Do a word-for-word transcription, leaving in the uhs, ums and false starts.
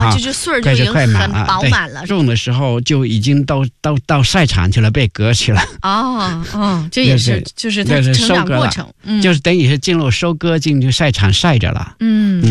啊，就是穗儿就已经很饱满了。 种的时候就已经到到到晒场去了，被割去了。 哦哦，这也是就是它成长过程， 就是等于是进入收割进去晒场晒着了。 嗯。